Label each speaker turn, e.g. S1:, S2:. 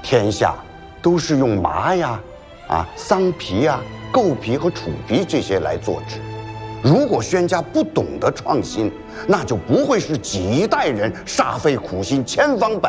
S1: 天下都是用麻呀、桑皮呀、构皮和楚皮这些来做纸。如果宣家不懂得创新，那就不会是几代人煞费苦心、千方百